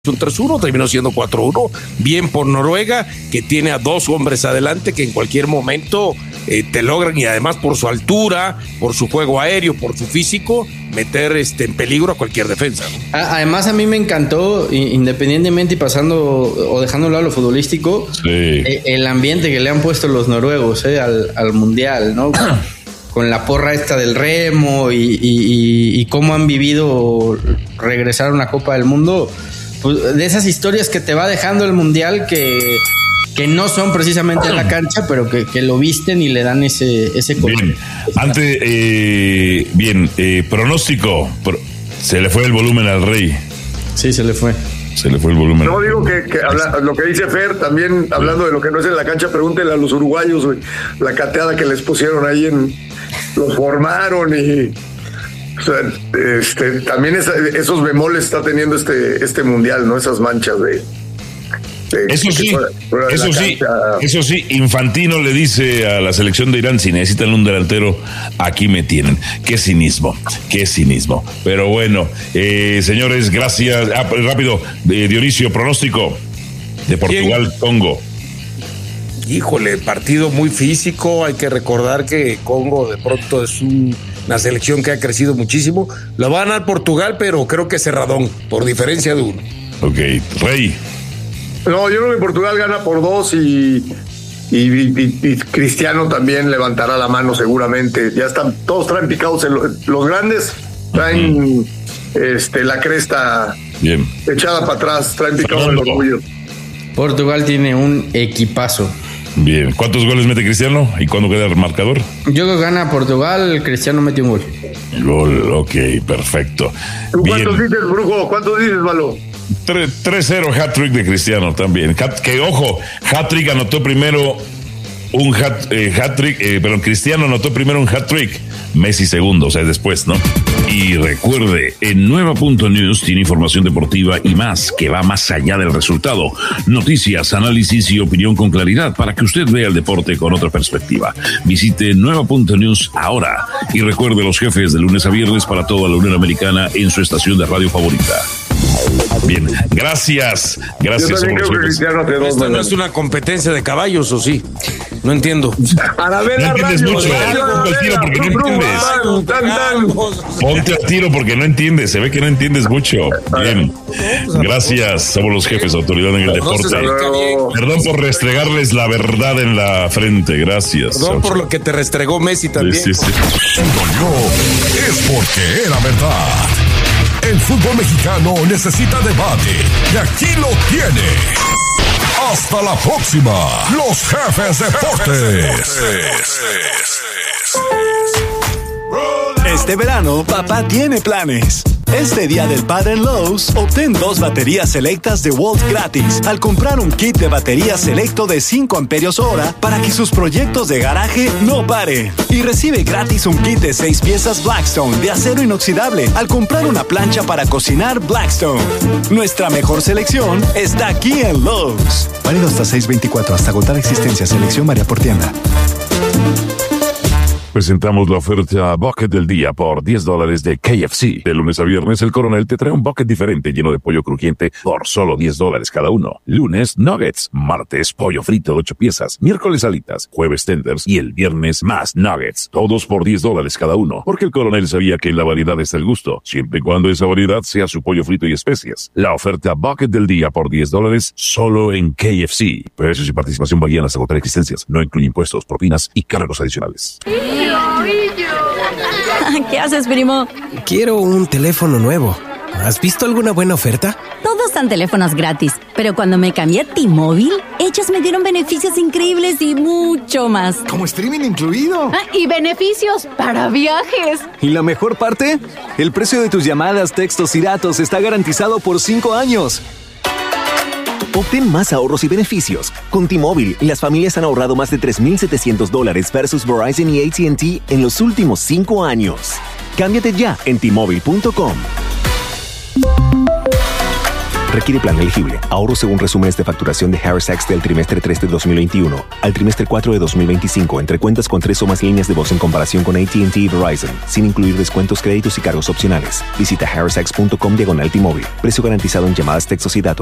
un 3-1, terminó siendo 4-1, bien por Noruega, que tiene a dos hombres adelante que en cualquier momento te logran, y además por su altura, por su juego aéreo, por su físico, meter en peligro a cualquier defensa, ¿no? Además a mí me encantó, independientemente y pasando o dejándolo a lo futbolístico, sí, el ambiente que le han puesto los noruegos al Mundial, ¿no? Con la porra esta del remo y cómo han vivido regresar a una Copa del Mundo. Pues de esas historias que te va dejando el Mundial que no son precisamente en la cancha, pero que lo visten y le dan ese color. Pronóstico. Se le fue el volumen al Rey. Sí, se le fue el volumen. No, digo que lo que dice Fer, también hablando de lo que no es en la cancha, pregúntenle a los uruguayos, güey, la cateada que les pusieron ahí los formaron y... O sea, también esos bemoles está teniendo este mundial, ¿no? Esas manchas de eso sí, Infantino le dice a la selección de Irán: si necesitan un delantero, aquí me tienen. Qué cinismo. Pero bueno, señores, gracias. Rápido, Dionisio, pronóstico de Portugal-Congo. Híjole, partido muy físico. Hay que recordar que Congo de pronto es una selección que ha crecido muchísimo. La va a ganar Portugal, pero creo que cerradón, por diferencia de 1. Ok, Rey. No, yo creo que Portugal gana por 2 y Cristiano también levantará la mano seguramente. Ya están, todos traen picados, los grandes traen la cresta bien echada para atrás, traen picado el orgullo. Portugal tiene un equipazo. Bien, ¿cuántos goles mete Cristiano y cuándo queda el marcador? Yo creo que gana Portugal, Cristiano mete un gol. Ok, perfecto. ¿Tú cuántos dices, Brujo? ¿Cuántos dices, Malo? 3-0 hat-trick de Cristiano también. Hat-trick anotó primero un hat-trick, pero Cristiano anotó primero un hat-trick, Messi segundo, o sea, después, ¿no? Y recuerde, en Nueva.News tiene información deportiva y más, que va más allá del resultado. Noticias, análisis y opinión con claridad para que usted vea el deporte con otra perspectiva. Visite Nueva.News ahora y recuerde los jefes de lunes a viernes para toda la Unión Americana en su estación de radio favorita. Bien, gracias. Yo también creo que Cristiano te Esto no es una competencia de caballos, ¿o sí? No entiendo. Para ver, no entiendes mucho. Ponte al tiro porque no entiendes. Se ve que no entiendes mucho. Bien. Gracias. Somos los jefes de autoridad en el deporte. Perdón por restregarles la verdad en la frente. Gracias. Perdón por lo que te restregó Messi también. Sí. Es porque era verdad. El fútbol mexicano necesita debate y aquí lo tiene. Hasta la próxima, los jefes deportes. Este verano, papá tiene planes. Este día del padre en Lowe's, obtén 2 baterías selectas de Walt gratis al comprar un kit de batería selecto de 5 amperios hora para que sus proyectos de garaje no paren. Y recibe gratis un kit de 6 piezas Blackstone de acero inoxidable al comprar una plancha para cocinar Blackstone. Nuestra mejor selección está aquí en Lowe's. Válido hasta 6/24, hasta agotar existencia. Selección varía por tienda. Presentamos la oferta Bucket del día por $10 de KFC. De lunes a viernes, el Coronel te trae un bucket diferente lleno de pollo crujiente por solo $10 cada uno. Lunes, nuggets. Martes, pollo frito de 8 piezas. Miércoles, alitas. Jueves, tenders. Y el viernes, más nuggets. Todos por $10 cada uno. Porque el Coronel sabía que en la variedad está el gusto, siempre y cuando esa variedad sea su pollo frito y especias. La oferta Bucket del día por $10 solo en KFC. Precios y participación varían hasta agotar existencias. No incluye impuestos, propinas y cargos adicionales. ¿Qué haces, primo? Quiero un teléfono nuevo. ¿Has visto alguna buena oferta? Todos dan teléfonos gratis, pero cuando me cambié a T-Mobile, ellos me dieron beneficios increíbles y mucho más. ¿Como streaming incluido? Y beneficios para viajes. ¿Y la mejor parte? El precio de tus llamadas, textos y datos está garantizado por 5 años. Obtén más ahorros y beneficios. Con T-Mobile, las familias han ahorrado más de $3,700 versus Verizon y AT&T en los últimos 5 años. Cámbiate ya en T-Mobile.com. Requiere plan elegible. Ahorro según resúmenes de facturación de Harris X del trimestre 3 de 2021 al trimestre 4 de 2025 entre cuentas con 3 o más líneas de voz en comparación con AT&T y Verizon, sin incluir descuentos, créditos y cargos opcionales. Visita harrisx.com/T-Mobile. Precio garantizado en llamadas, textos y datos.